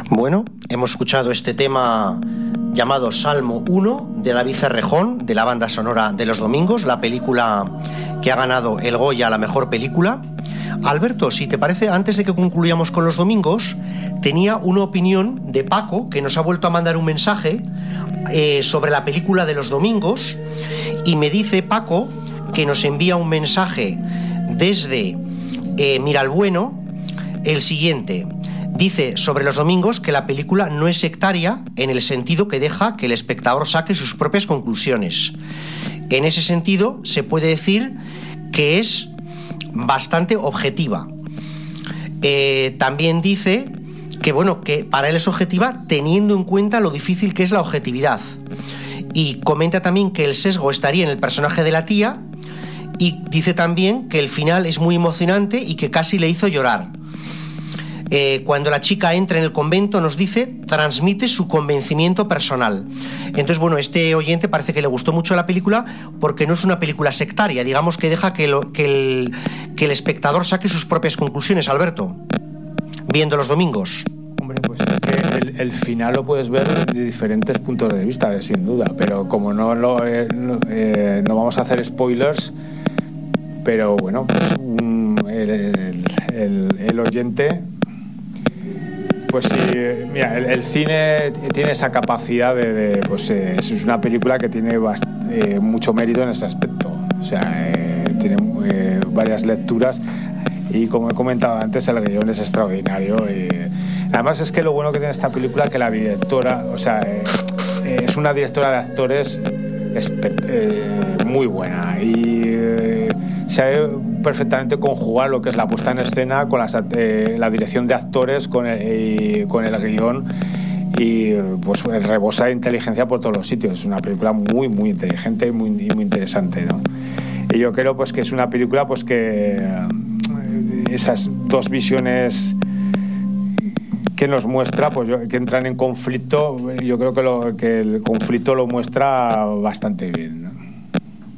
Bueno, hemos escuchado este tema llamado Salmo 1 de David Cerrejón, de la banda sonora de Los Domingos, la película que ha ganado el Goya a la mejor película. Alberto, si te parece, antes de que concluyamos con Los Domingos, tenía una opinión de Paco, que nos ha vuelto a mandar un mensaje sobre la película de Los Domingos, y me dice Paco que nos envía un mensaje desde Miralbueno, el siguiente. Dice sobre Los Domingos que la película no es sectaria en el sentido que deja que el espectador saque sus propias conclusiones. En ese sentido, se puede decir que es bastante objetiva. También dice que, bueno, que para él es objetiva teniendo en cuenta lo difícil que es la objetividad. Y comenta también que el sesgo estaría en el personaje de la tía, y dice también que el final es muy emocionante y que casi le hizo llorar. Cuando la chica entra en el convento, nos dice, transmite su convencimiento personal. Entonces, bueno, este oyente parece que le gustó mucho la película porque no es una película sectaria, digamos que deja que el espectador saque sus propias conclusiones. Alberto, viendo Los Domingos. Hombre, pues es que el final lo puedes ver de diferentes puntos de vista, sin duda, pero como no vamos a hacer spoilers, pero bueno, pues el oyente... Pues sí, mira, el cine tiene esa capacidad pues es una película que tiene mucho mérito en ese aspecto. O sea, tiene varias lecturas y como he comentado antes, el guión es extraordinario. Además es que lo bueno que tiene esta película es que la directora, o sea, es una directora de actores muy buena y sabe perfectamente conjugar lo que es la puesta en escena con la dirección de actores, con el guión, y pues rebosa de inteligencia por todos los sitios. Es una película muy muy inteligente y muy interesante, ¿no? Y yo creo pues que es una película pues que esas dos visiones que nos muestra, pues que entran en conflicto, yo creo que el conflicto lo muestra bastante bien, ¿no?